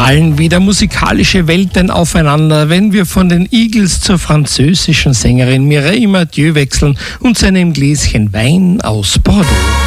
prallen wieder musikalische Welten aufeinander, wenn wir von den Eagles zur französischen Sängerin Mireille Mathieu wechseln und zu einem Gläschen Wein aus Bordeaux.